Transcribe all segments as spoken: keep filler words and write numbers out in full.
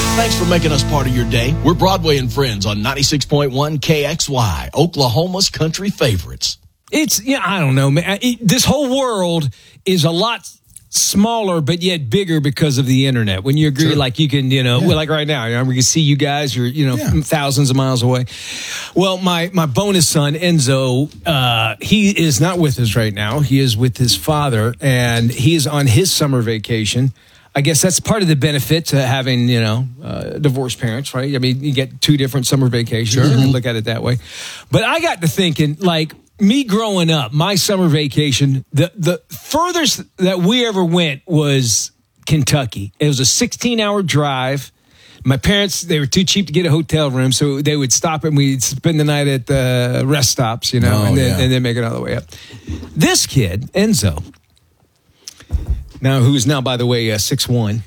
Thanks for making us part of your day. We're Broadway and Friends on ninety-six point one K X Y, Oklahoma's country favorites. It's, yeah, I don't know, man. It, this whole world is a lot smaller, but yet bigger because of the internet. When you agree, sure. like you can, you know, yeah. well, like right now, you know, we can see you guys. You're, you know, yeah. thousands of miles away. Well, my my bonus son Enzo, uh, he is not with us right now. He is with his father, and he is on his summer vacation. I guess that's part of the benefit to having, you know, uh, divorced parents, right? I mean, you get two different summer vacations. Sure. You can look at it that way. But I got to thinking, like, me growing up, my summer vacation, the, the furthest that we ever went was Kentucky. It was a sixteen-hour drive. My parents, they were too cheap to get a hotel room, so they would stop and we'd spend the night at the rest stops, you know, oh, and, then, yeah. and then make it all the way up. This kid, Enzo, now who's now, by the way, uh, six one,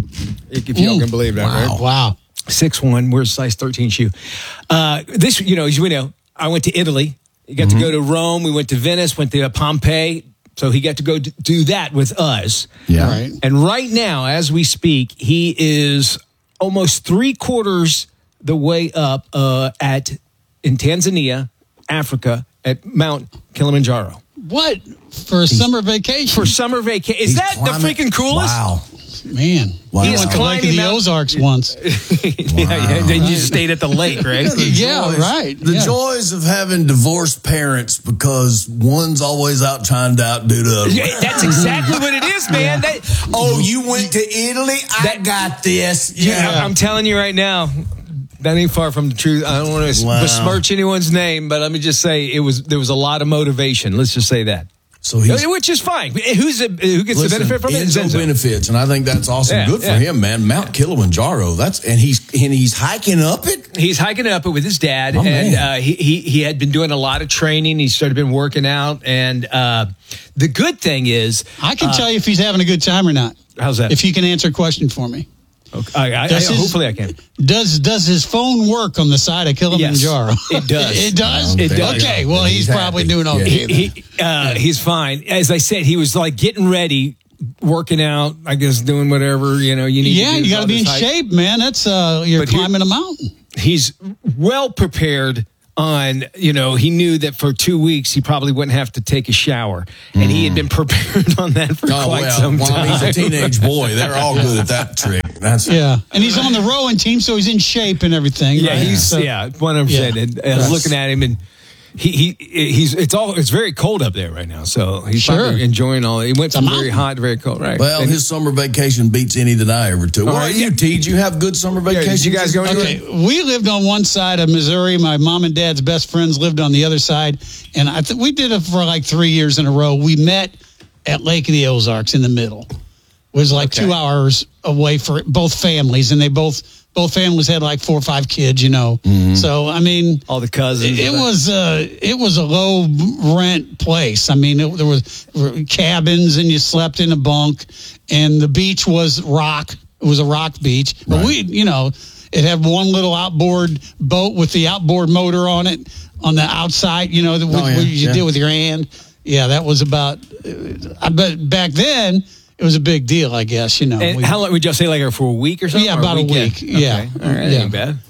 if y'all mm. can believe that, wow. right? Wow. six one, wears a size thirteen shoe. Uh, this, you know, as you know, I went to Italy. You got mm-hmm. to go to Rome. We went to Venice, went to Pompeii. So he got to go do that with us. Yeah. Right. And right now, as we speak, he is almost three quarters the way up uh, at in Tanzania, Africa, at Mount Kilimanjaro. What? For a he's, summer vacation? For summer vacation. Is that climbing, the freaking coolest? Wow. Man. Wow. He went to Lake of the Mount, Ozarks once. yeah, wow. yeah, then you stayed at the lake, right? yeah, the yeah joys, right. The yeah. joys of having divorced parents because one's always out trying to outdo the other. Yeah, that's exactly what it is, man. That, oh, you went to Italy? I that, got this. Yeah. yeah. I'm telling you right now. That ain't far from the truth. I don't want to wow. besmirch anyone's name, but let me just say it was there was a lot of motivation. Let's just say that. So he's, which is fine. Who's a, who gets listen, the benefit from it? Enzo benefits, and I think that's awesome. Yeah, Good for yeah. him, man. Mount Kilimanjaro. That's and he's and he's hiking up it. He's hiking up it with his dad, oh, and uh, he, he he had been doing a lot of training. He started been working out, and uh, the good thing is, I can uh, tell you if he's having a good time or not. How's that? If you can answer a question for me. Okay. I, I, his, hopefully I can. Does does his phone work on the side of Kilimanjaro? Yes, it does. it does? It does. Okay, well, he's, he's probably doing okay. Yeah. He, he, uh, he's fine. As I said, he was like getting ready, working out, I guess doing whatever, you know, you need yeah, to do. Yeah, you got to be in height. shape, man. That's, uh, you're but climbing here, a mountain. He's well prepared. On, you know, he knew that for two weeks he probably wouldn't have to take a shower, and mm. he had been prepared on that for oh, quite well, some well, time. He's a teenage boy; they're all good at that trick. That's yeah, and he's on the rowing team, so he's in shape and everything. Yeah, right? he's so, yeah, one hundred percent. And I was looking at him, and he he he's it's all it's very cold up there right now, so he's sure. probably enjoying all. He went from very hot to very cold, right? Well, and his summer vacation beats any that I ever took. Well, right, you, T, did you have good summer vacations? Yeah, you guys go okay, we lived on one side of Missouri. My mom and dad's best friends lived on the other side, and I th- we did it for like three years in a row. We met at Lake of the Ozarks in the middle. It was like okay. two hours away for both families, and they both. Both families had like four or five kids, you know. Mm-hmm. So I mean, all the cousins. It, it was uh, it was a low rent place. I mean, it, there was cabins, and you slept in a bunk, and the beach was rock. It was a rock beach, but right. we, you know, it had one little outboard boat with the outboard motor on it on the outside. You know, the, oh, what, yeah. what you yeah. did with your hand. Yeah, that was about. Uh, but back then. It was a big deal, I guess, you know. And we, how long would you say, like for a week or something? Yeah, about a, a week. Okay. Yeah, all right, yeah. ain't bad.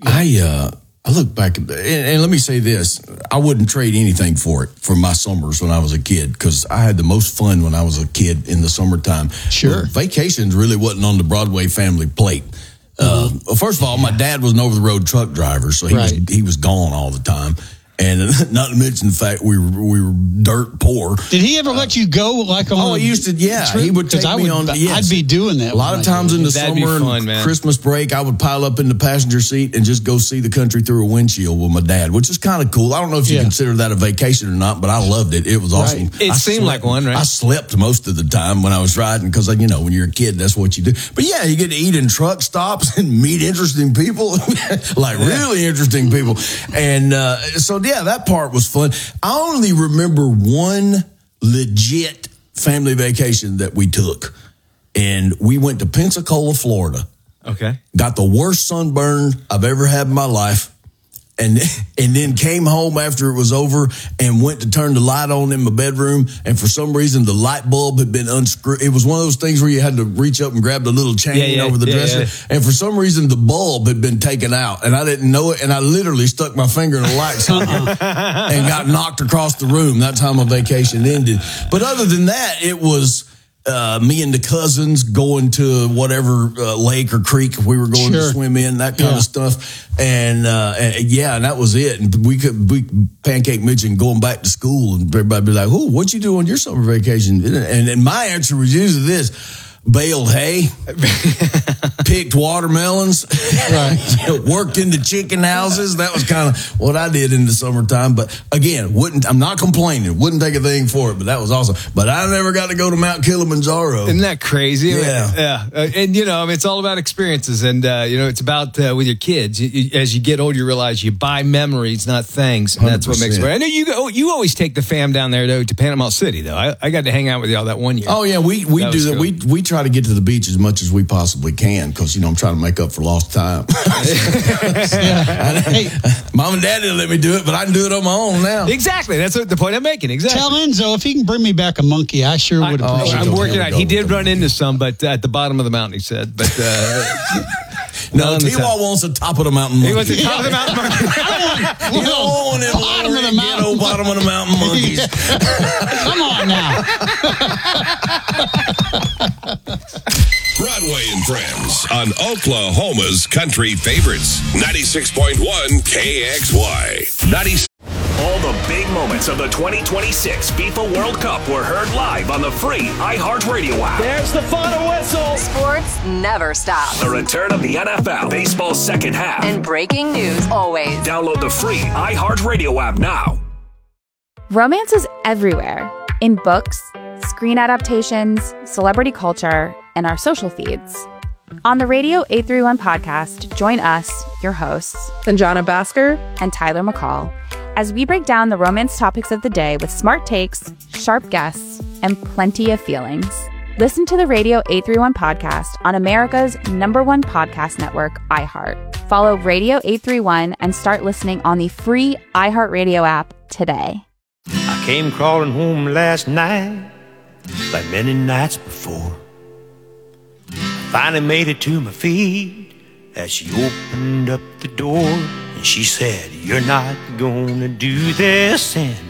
I uh, I look back, and, and let me say this: I wouldn't trade anything for it for my summers when I was a kid because I had the most fun when I was a kid in the summertime. Sure, but vacations really wasn't on the Broadway family plate. Uh, well, first of all, my dad was an over the road truck driver, so he right. was he was gone all the time. And not to mention the fact we were, we were dirt poor. Did he ever uh, let you go like on? Oh, he used to. Yeah, trip? He would take I me would, on. Yes. I'd be doing that. A lot of times in the That'd summer fun, and Christmas break, I would pile up in the passenger seat and just go see the country through a windshield with my dad, which is kind of cool. I don't know if you yeah. consider that a vacation or not, but I loved it. It was awesome. Right. It I seemed slept, like one, right? I slept most of the time when I was riding because you know when you're a kid, that's what you do. But yeah, you get to eat in truck stops and meet interesting people, like really interesting people, and uh, so yeah, that part was fun. I only remember one legit family vacation that we took, and we went to Pensacola, Florida. Okay. Got the worst sunburn I've ever had in my life. and and then came home after it was over and went to turn the light on in my bedroom. And for some reason, the light bulb had been unscrewed. It was one of those things where you had to reach up and grab the little chain yeah, yeah, over the yeah, dresser. Yeah. And for some reason, the bulb had been taken out, and I didn't know it. And I literally stuck my finger in the light socket and got knocked across the room. That time my vacation ended. But other than that, it was uh, me and the cousins going to whatever uh, lake or creek we were going Sure. to swim in, that kind Yeah. of stuff. And, uh, and yeah, and that was it. And we could, we pancake mention going back to school, and everybody be like, "Oh, what'd you do on your summer vacation?" And, and my answer was usually this: baled hay, picked watermelons, Right. worked in the chicken houses. That was kind of what I did in the summertime. But again, wouldn't I'm not complaining. Wouldn't take a thing for it. But that was awesome. But I never got to go to Mount Kilimanjaro. Isn't that crazy? Yeah. Yeah. Uh, and, you know, I mean, it's all about experiences. And, uh, you know, it's about uh, with your kids. You, you, as you get older, you realize you buy memories, not things. And that's what makes it. I know you go, you always take the fam down there, though, to Panama City, though. I, I got to hang out with y'all that one year. Oh, yeah. We, we That do was that. cool. We, we try to get to the beach as much as we possibly can because, you know, I'm trying to make up for lost time. Hey, Mom and Dad didn't let me do it, but I can do it on my own now. Exactly. That's what the point I'm making. Exactly. tell Enzo if he can bring me back a monkey, I sure would I, appreciate I'm it. working Here we out. go He with did the run into some, but uh, at the bottom of the mountain, he said. But uh, No, not on the T-Wall top. wants the top of the mountain He monkey. was at the top of the mountain. You don't want it. Bottom of the mountain. Ghetto bottom of the mountain monkeys. Come on now. Broadway and Friends on Oklahoma's Country Favorites. ninety-six point one K X Y. ninety All the big moments of the twenty twenty-six FIFA World Cup were heard live on the free iHeartRadio app. There's the final whistle. Sports never stops. The return of the N F L, baseball's second half. And breaking news always. Download the free iHeartRadio app now. Romance is everywhere. In books, screen adaptations, celebrity culture, and our social feeds. On the Radio eight thirty-one podcast, join us, your hosts, Sanjana Bhaskar and Tyler McCall, as we break down the romance topics of the day with smart takes, sharp guests, and plenty of feelings. Listen to the Radio eight thirty-one podcast on America's number one podcast network, iHeart. Follow Radio eight thirty-one and start listening on the free iHeartRadio app today. I came crawling home last night, like many nights before. I finally made it to my feet as she opened up the door, and she said, "You're not gonna do this anymore."